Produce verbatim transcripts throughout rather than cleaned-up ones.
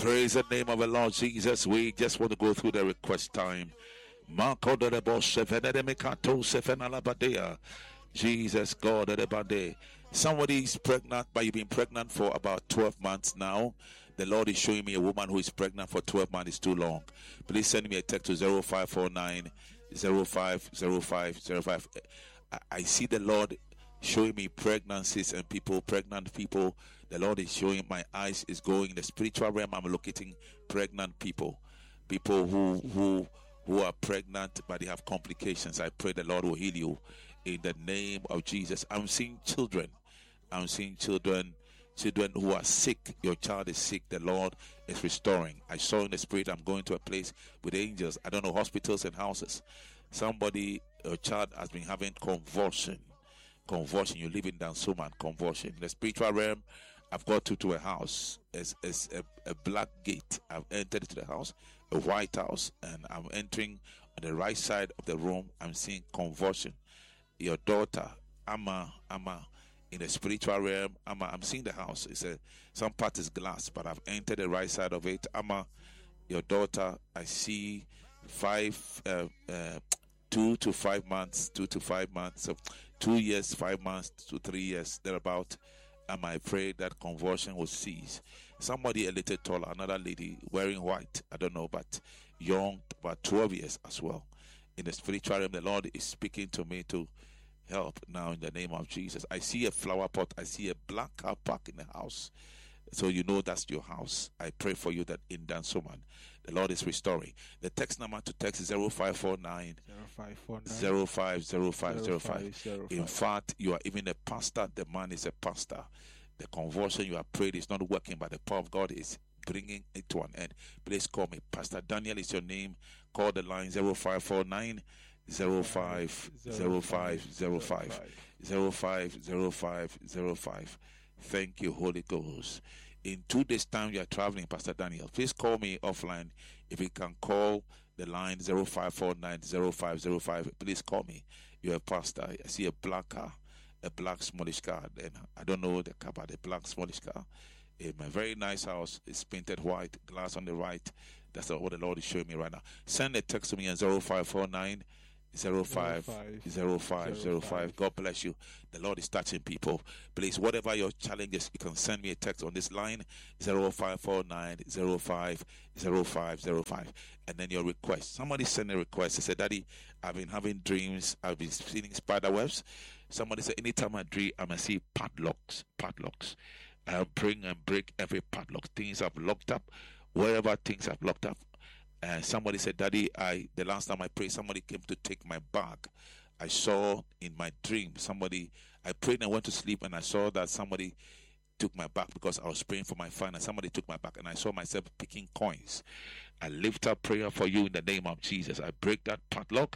Praise the name of the Lord Jesus. We just want to go through the request time. Jesus, God, somebody is pregnant, but you've been pregnant for about twelve months now. The Lord is showing me a woman who is pregnant for twelve months. It's too long. Please send me a text to zero five four nine zero five zero five zero five. I, I see the Lord showing me pregnancies and people, pregnant people. The Lord is showing, my eyes is going in the spiritual realm. I'm locating pregnant people, people who who who are pregnant but they have complications. I pray the Lord will heal you in the name of Jesus. I'm seeing children. I'm seeing children, children who are sick. Your child is sick. The Lord is restoring. I saw in the spirit, I'm going to a place with angels. I don't know, hospitals and houses. Somebody, your child has been having convulsion. Convulsion. You live in Dansoman, convulsion. In the spiritual realm, I've got to, to a house. It's, it's a, a black gate. I've entered into the house, a white house, and I'm entering on the right side of the room. I'm seeing convulsion. Your daughter, Amma, Amma, in the spiritual realm, Amma, I'm seeing the house. It's a, some part is glass, but I've entered the right side of it. Amma, your daughter, I see five, uh, uh, two to five months, two to five months, so two years, five months to three years, thereabout. Am I pray that convulsion will cease? Somebody a little taller, another lady wearing white, I don't know, but young, about twelve years as well. In the spiritual realm, the Lord is speaking to me to help now in the name of Jesus. I see a flower pot. I see a black car park in the house. So you know that's your house. I pray for you that in Dansoman, the Lord is restoring. The text number to text is zero five four nine zero five zero five zero five. In fact, you are even a pastor. The man is a pastor. The conversion you have prayed is not working, but the power of God is bringing it to an end. Please call me. Pastor Daniel is your name. Call the line zero five four nine zero five zero five zero five zero five zero five zero five. Thank you, Holy Ghost. In two days' time, you are traveling, Pastor Daniel. Please call me offline. If you can call the line zero five four nine zero five zero five, please call me. You're a pastor. I see a black car, a black smallish car. And I don't know the car, but a black smallish car. A very nice house. It's painted white, glass on the right. That's what the Lord is showing me right now. Send a text to me on zero five four nine zero five zero five zero five. God bless you. The Lord is touching people. Please, whatever your challenges, you can send me a text on this line zero five four nine zero five zero five zero five, and then your request. Somebody sent a request. They said, Daddy, I've been having dreams. I've been seeing spider webs. Somebody said, anytime I dream, I'm going to see padlocks. Padlocks. I'll bring and break every padlock. Things I've locked up. Wherever things I've locked up. And somebody said, Daddy, I the last time I prayed, somebody came to take my bag. I saw in my dream somebody, I prayed and went to sleep, and I saw that somebody took my bag because I was praying for my finance. Somebody took my bag, and I saw myself picking coins. I lift up prayer for you in the name of Jesus. I break that padlock.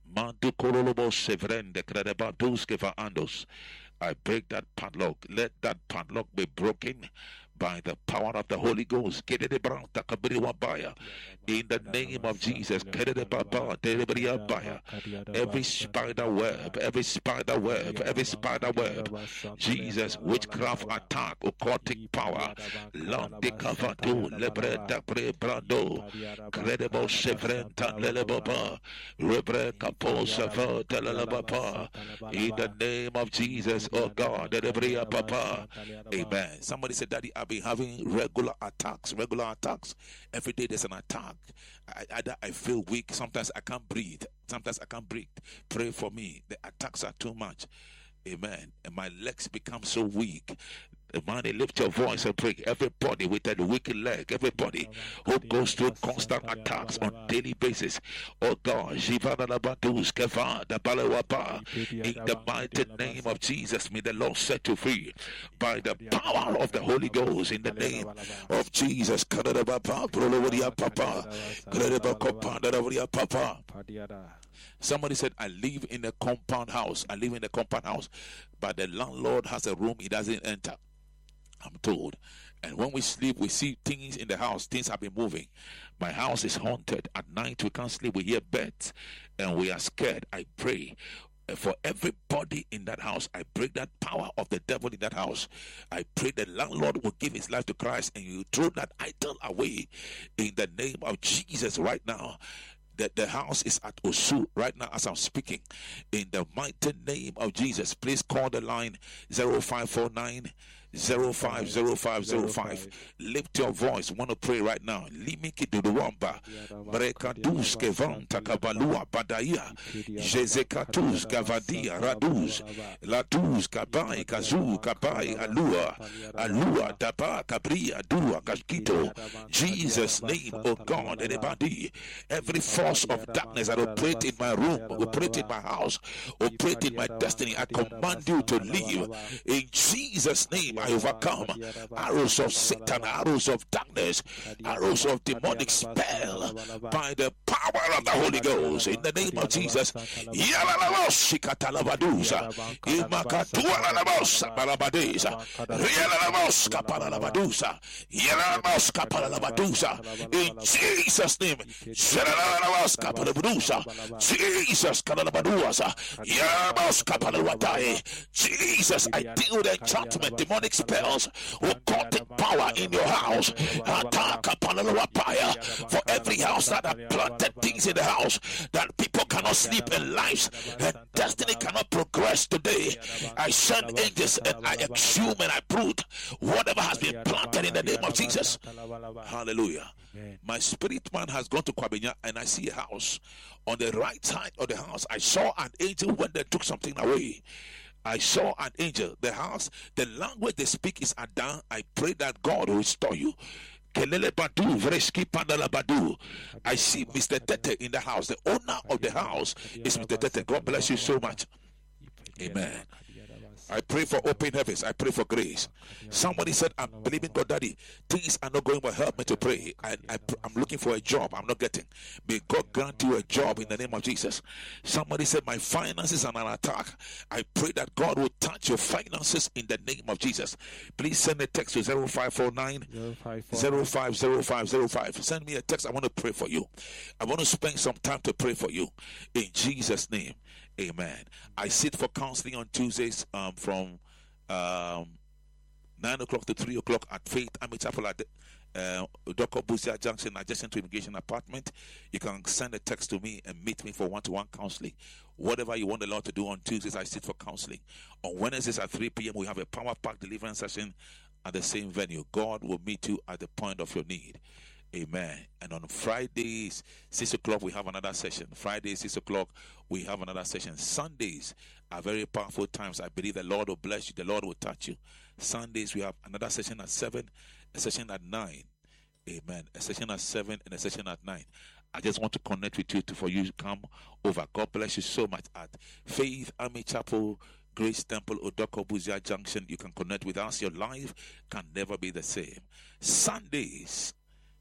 I break that padlock. Let that padlock be broken by the power of the Holy Ghost. In the name of Jesus. Every spider web, every spider web, every spider web. Jesus, witchcraft attack, occultic power. Lord, the Cavado, Lebre, Dapre, Brando, Credible Sevrenta, Lelebaba, Rebre, Capo, Savo, Telebaba. In the name of Jesus, oh God, Debria Papa. Amen. Somebody said, Daddy, I've been having regular attacks, regular attacks. Every day there's an attack. I, either I feel weak, sometimes I can't breathe, sometimes I can't breathe. Pray for me. The attacks are too much. Amen. And my legs become so weak. Man, lift your voice and pray. Everybody with a wicked leg, everybody who goes through constant attacks on daily basis. Oh God, in the mighty name of Jesus, may the Lord set you free by the power of the Holy Ghost. In the name of Jesus. Somebody said, I live in a compound house. I live in a compound house, but the landlord has a room he doesn't enter. I'm told. And when we sleep, we see things in the house. Things have been moving. My house is haunted. At night, we can't sleep. We hear birds, and we are scared. I pray. For everybody in that house, I break that power of the devil in that house. I pray the landlord will give his life to Christ and you throw that idol away in the name of Jesus right now. That the house is at Osu right now as I'm speaking. In the mighty name of Jesus, please call the line zero five four nine zero five zero five zero five. Lift your voice. Want to pray right now. Limiki duduwamba. Brekadus kevanta kabalua badaya. Jezekatus gavadia raduz. Laduz kabai kazu kabai alua. Alua daba kabria dua kaskito. Jesus' name, oh God, anybody, every force of darkness that operate in my room, operate in my house, operate in my destiny, I command you to leave. In Jesus' name, I overcome arrows of Satan, arrows of darkness, arrows of demonic spell by the power of the Holy Ghost. In the name of Jesus. In Jesus' name. Jesus, I deal with enchantment, demonic spells, occultic power in your house. Attack upon for every house that have planted things in the house that people cannot sleep and lives and destiny cannot progress today. I send angels and I exhume and I brood whatever has been planted in the name of Jesus. Hallelujah. My spirit man has gone to Kwabenya and I see a house. On the right side of the house, I saw an angel when they took something away. I saw an angel. The house, the language they speak is Adan. I pray that God will restore you. I see Mister Tete in the house. The owner of the house is Mister Tete. God bless you so much. Amen. I pray for open heavens. I pray for grace. Somebody said, I'm believing God, Daddy. Things are not going well. Help me to pray. I, I, I'm looking for a job. I'm not getting. May God grant you a job in the name of Jesus. Somebody said, my finances are under attack. I pray that God will touch your finances in the name of Jesus. Please send a text to zero five four nine zero five zero five zero five. Send me a text. I want to pray for you. I want to spend some time to pray for you. In Jesus' name. Amen. I sit for counseling on Tuesdays um, from um, nine o'clock to three o'clock at Faith Army Chapel at uh, Doctor Buzia Junction, adjacent to Immigration Apartment. You can send a text to me and meet me for one-to-one counseling. Whatever you want the Lord to do on Tuesdays, I sit for counseling. On Wednesdays at three p.m., we have a power pack deliverance session at the same venue. God will meet you at the point of your need. Amen. And on Fridays, six o'clock, we have another session. Fridays, six o'clock, we have another session. Sundays are very powerful times. I believe the Lord will bless you. The Lord will touch you. Sundays, we have another session at seven, a session at nine. Amen. A session at seven and a session at nine. I just want to connect with you to, for you to come over. God bless you so much at Faith Army Chapel, Grace Temple, Odoko Buzia Junction. You can connect with us. Your life can never be the same. Sundays,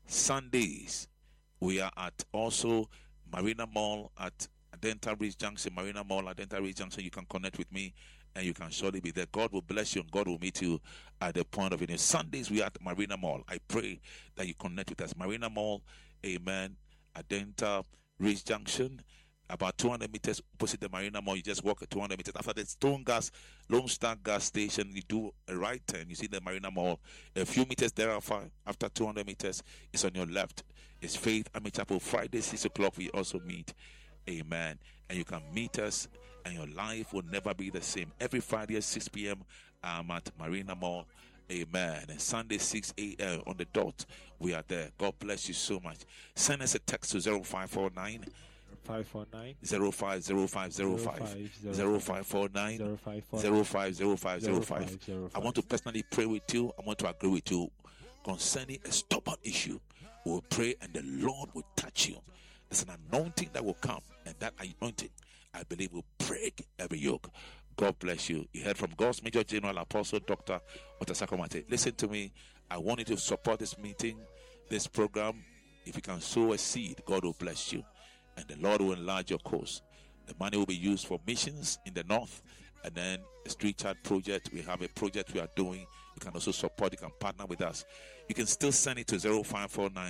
Sundays, we are at also Marina Mall at Adenta Ridge Junction, Marina Mall at Adenta Ridge Junction. You can connect with me and you can surely be there. God will bless you and God will meet you at the point of it. Sundays, we are at Marina Mall. I pray that you connect with us. Marina Mall, amen, Adenta Ridge Junction, about two hundred meters opposite the Marina Mall. You just walk two hundred meters. After the Stone Gas, Lone Star Gas Station, you do a right turn. You see the Marina Mall. A few meters thereafter, after two hundred meters, it's on your left. It's Faith Army Chapel. Friday, six o'clock, we also meet. Amen. And you can meet us, and your life will never be the same. Every Friday at six p.m., I'm at Marina Mall. Amen. And Sunday, six a.m. on the dot, we are there. God bless you so much. Send us a text to zero five four nine Five four nine zero five zero five zero five zero five four nine zero five zero five zero five. I want to personally pray with you. I want to agree with you concerning a stubborn issue. We'll pray and the Lord will touch you. There's an anointing that will come, and that anointing, I believe, will break every yoke. God bless you. You heard from God's Major General Apostle Doctor Otasako Mate. Listen to me. I want you to support this meeting, this program. If you can sow a seed, God will bless you. And the Lord will enlarge your course. The money will be used for missions in the north. And then a street chat project. We have a project we are doing. You can also support. You can partner with us. You can still send it to zero five four nine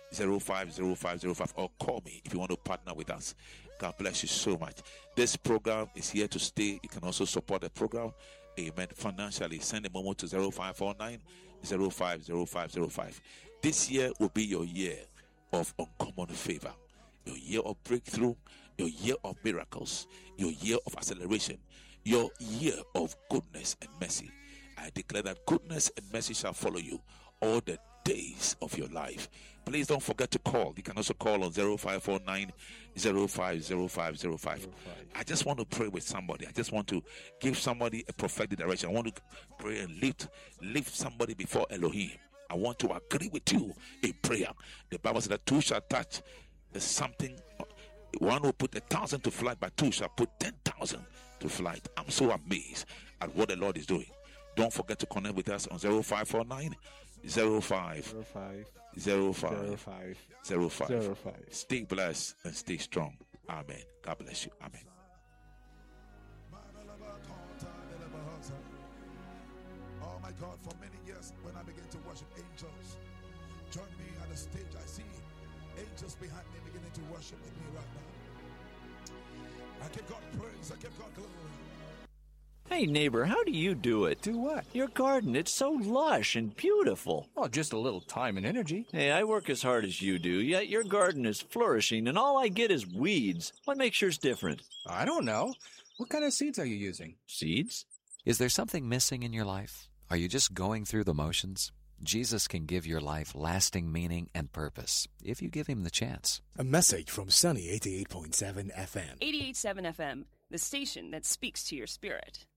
zero five zero five zero five, or call me if you want to partner with us. God bless you so much. This program is here to stay. You can also support the program, amen, financially. Send a memo to zero five four nine zero five zero five zero five. This year will be your year of uncommon favor, your year of breakthrough, your year of miracles, your year of acceleration, your year of goodness and mercy. I declare that goodness and mercy shall follow you all the days of your life. Please don't forget to call. You can also call on zero five four nine zero five zero five zero five. I just want to pray with somebody. I just want to give somebody a prophetic direction. I want to pray and lift lift somebody before Elohim. I want to agree with you in prayer. The Bible says that two shall touch something. One will put a thousand to flight, but two shall put ten thousand to flight. I'm so amazed at what the Lord is doing. Don't forget to connect with us on zero five four nine zero five zero five zero five. Stay blessed and stay strong. Amen. God bless you. Amen. Oh my God, for many years when I began to worship, angels join me at the stage. I see angels behind me beginning to worship with me right now. I give God praise. I give God glory. Hey, neighbor, how do you do it? Do what? Your garden, it's so lush and beautiful. Oh, just a little time and energy. Hey, I work as hard as you do, yet your garden is flourishing, and all I get is weeds. What makes yours different? I don't know. What kind of seeds are you using? Seeds? Is there something missing in your life? Are you just going through the motions? Jesus can give your life lasting meaning and purpose if you give him the chance. A message from Sunny eighty-eight point seven F M. eighty-eight point seven F M, the station that speaks to your spirit.